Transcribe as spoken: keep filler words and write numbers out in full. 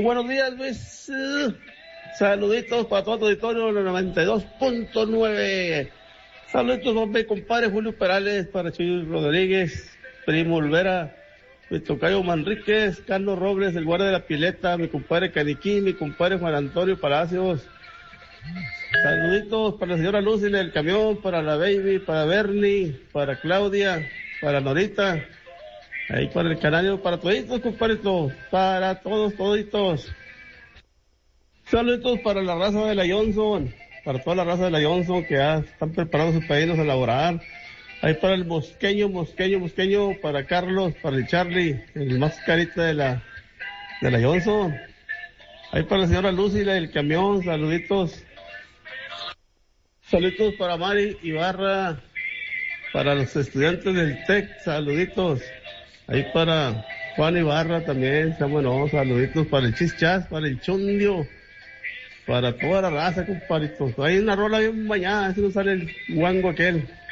buenos días, Luis. Saluditos para todo el auditorio de noventa y dos punto nueve. Saluditos para mi compadre Julio Perales, para Chuy Rodríguez, Primo Olvera, mi tocayo Manríquez, Carlos Robles, el guardia de la pileta, mi compadre Caniquí, mi compadre Juan Antonio Palacios. Saluditos para la señora Lucy del camión, para la baby, para Bernie, para Claudia, para Norita, ahí para el canario, para toditos, compadritos, para todos, toditos. Saluditos para la raza de la Johnson, para toda la raza de la Johnson que ya están preparando sus pedidos a elaborar. Ahí para el mosqueño, mosqueño, mosqueño, para Carlos, para el Charlie, el más carita de la, de la Johnson. Ahí para la señora Lucy del camión, saluditos. Saluditos para Mari Ibarra, para los estudiantes del T E C, saluditos. Ahí para Juan Ibarra también, bueno, saluditos para el Chischas, para el Chundio, para toda la raza, compadritos. Hay una rola bien bañada, así no sale el guango aquel.